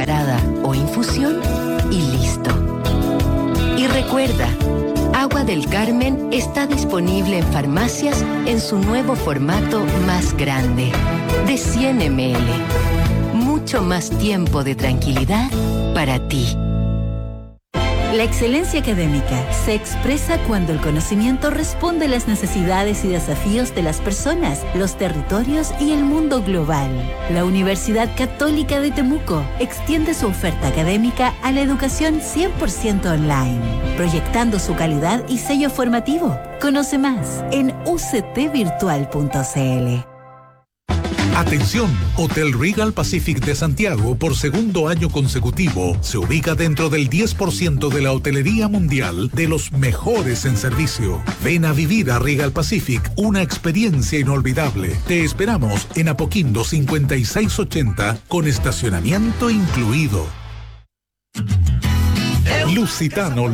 azucarada o infusión y listo. Y recuerda, Agua del Carmen está disponible en farmacias en su nuevo formato más grande, de 100 ml. Mucho más tiempo de tranquilidad para ti. La excelencia académica se expresa cuando el conocimiento responde a las necesidades y desafíos de las personas, los territorios y el mundo global. La Universidad Católica de Temuco extiende su oferta académica a la educación 100% online, proyectando su calidad y sello formativo. Conoce más en uctvirtual.cl. Atención, Hotel Regal Pacific de Santiago, por segundo año consecutivo, se ubica dentro del 10% de la hotelería mundial de los mejores en servicio. Ven a vivir a Regal Pacific una experiencia inolvidable. Te esperamos en Apoquindo 5680 con estacionamiento incluido. Lusitano,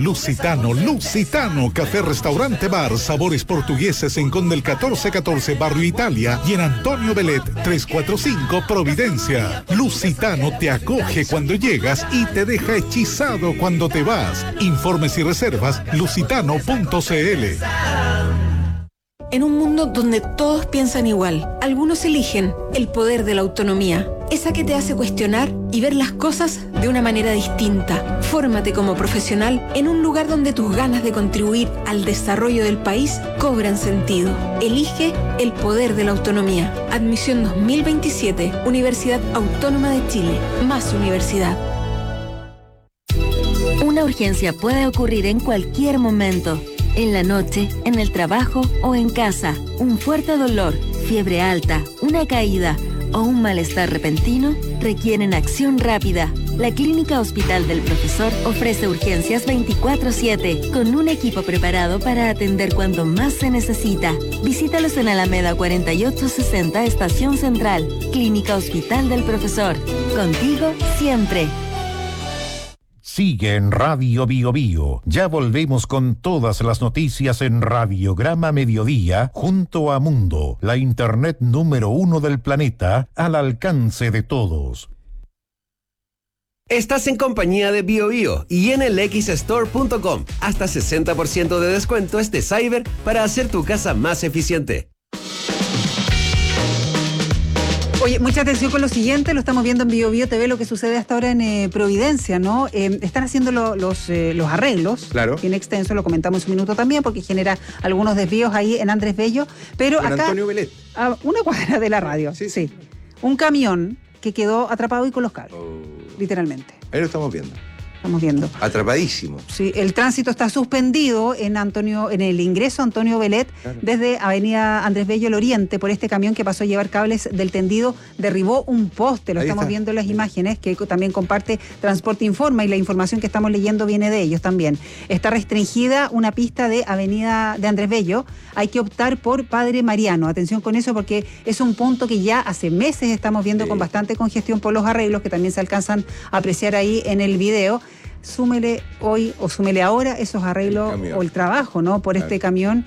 Café Restaurante Bar, sabores portugueses en Conde el 1414, Barrio Italia, y en Antonio Belet 345, Providencia. Lusitano te acoge cuando llegas y te deja hechizado cuando te vas. Informes y reservas, lusitano.cl. En un mundo donde todos piensan igual, algunos eligen el poder de la autonomía, esa que te hace cuestionar y ver las cosas de una manera distinta. Fórmate como profesional en un lugar donde tus ganas de contribuir al desarrollo del país cobran sentido. Elige el poder de la autonomía. Admisión 2027, Universidad Autónoma de Chile. Más universidad. Una urgencia puede ocurrir en cualquier momento. En la noche, en el trabajo o en casa. Un fuerte dolor, fiebre alta, una caída o un malestar repentino requieren acción rápida. La Clínica Hospital del Profesor ofrece urgencias 24/7 con un equipo preparado para atender cuando más se necesita. Visítalos en Alameda 4860, Estación Central. Clínica Hospital del Profesor. Contigo siempre. Sigue en Radio Bio Bio. Ya volvemos con todas las noticias en Radiograma Mediodía, junto a Mundo, la internet número 1 del planeta, al alcance de todos. Estás en compañía de Bio Bio y en el xstore.com. Hasta 60% de descuento este cyber para hacer tu casa más eficiente. Oye, mucha atención con lo siguiente, lo estamos viendo en Bio Bio TV, lo que sucede hasta ahora en Providencia, ¿no? Están haciendo los arreglos, claro, bien extenso, lo comentamos un minuto también, porque genera algunos desvíos ahí en Andrés Bello, pero en acá, Antonio Belet, a una cuadra de la radio, sí. Un camión que quedó atrapado y con los cables, literalmente. Ahí lo estamos viendo. Estamos viendo. Atrapadísimo. Sí, el tránsito está suspendido en el ingreso a Antonio Belet, claro, desde Avenida Andrés Bello, el Oriente, por este camión que pasó a llevar cables del tendido, derribó un poste, lo estamos viendo en las imágenes, que también comparte Transporte Informa, y la información que estamos leyendo viene de ellos también. Está restringida una pista de Avenida de Andrés Bello, hay que optar por Padre Mariano, atención con eso porque es un punto que ya hace meses estamos viendo con bastante congestión por los arreglos, que también se alcanzan a apreciar ahí en el video. Súmele hoy o súmele ahora esos arreglos o el trabajo, ¿no? Por este camión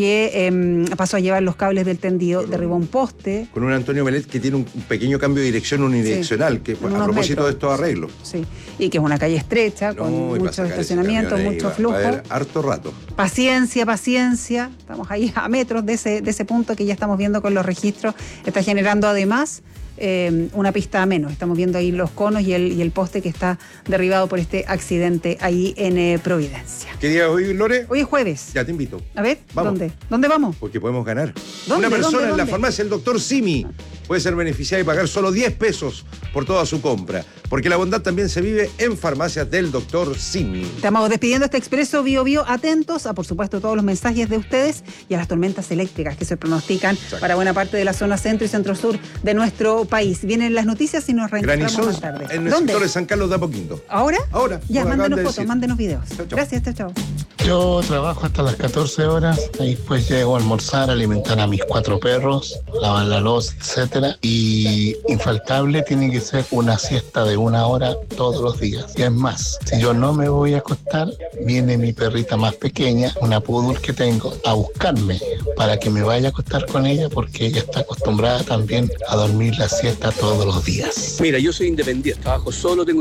que pasó a llevar los cables del tendido, derribó un poste. Con un Antonio Belet que tiene un pequeño cambio de dirección unidireccional, que a propósito de estos arreglos. Sí, y que es una calle estrecha, con muchos estacionamientos, mucho flujo. Va a haber harto rato. Paciencia. Estamos ahí a metros de ese punto que ya estamos viendo con los registros. Está generando además una pista menos. Estamos viendo ahí los conos y el poste que está derribado por este accidente ahí en Providencia. ¿Qué día es hoy, Lore? Hoy es jueves. Ya te invito. A ver, vamos. ¿Dónde vamos? Porque podemos ganar. ¿Dónde? Una persona ¿Dónde? en la farmacia, el doctor Simi, puede ser beneficiada y pagar solo 10 pesos por toda su compra. Porque la bondad también se vive en farmacias del doctor Simi. Estamos despidiendo este Expreso Bio Bio, atentos a, por supuesto, todos los mensajes de ustedes y a las tormentas eléctricas que se pronostican para buena parte de la zona centro y centro-sur de nuestro país. Vienen las noticias y nos reencontramos más tarde. En el sector de San Carlos de Apoquindo. ¿Ahora? Ahora. Ya, mándenos fotos, mándenos videos. Chao. Gracias, chao. Yo trabajo hasta las 14 horas, y después llego a almorzar, alimentar a mis 4 perros, lavar la loza, etcétera. Y infaltable tiene que ser una siesta de 1 hora todos los días. Y es más, si yo no me voy a acostar, viene mi perrita más pequeña, una poodle que tengo, a buscarme para que me vaya a acostar con ella, porque ella está acostumbrada también a dormir la siesta todos los días. Mira, yo soy independiente, trabajo solo, tengo